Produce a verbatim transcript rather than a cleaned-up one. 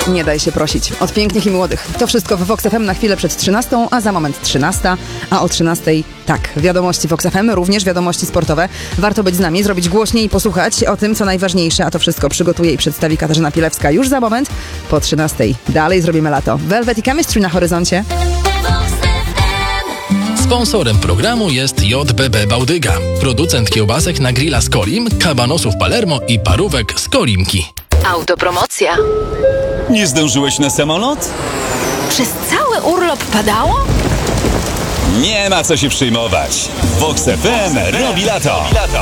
Nie daj się prosić. Od pięknych i młodych. To wszystko w Vox F M na chwilę przed trzynastą, a za moment trzynasta, a o trzynastej tak, wiadomości Vox F M, również wiadomości sportowe. Warto być z nami, zrobić głośniej i posłuchać o tym, co najważniejsze, a to wszystko przygotuje i przedstawi Katarzyna Pilewska już za moment. Po trzynastej dalej zrobimy lato. Velvet i Chemistry na horyzoncie. Sponsorem programu jest J B B Bałdyga, producent kiełbasek na grilla z Kolim, kabanosów Palermo i parówek z Kolimki. Autopromocja. Nie zdążyłeś na samolot? Przez cały urlop padało? Nie ma co się przejmować. Vox F M robi lato.